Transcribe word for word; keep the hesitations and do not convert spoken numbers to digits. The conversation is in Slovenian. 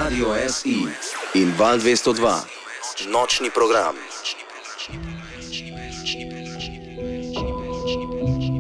Radio S I in Val dvesto dva. Nočni program.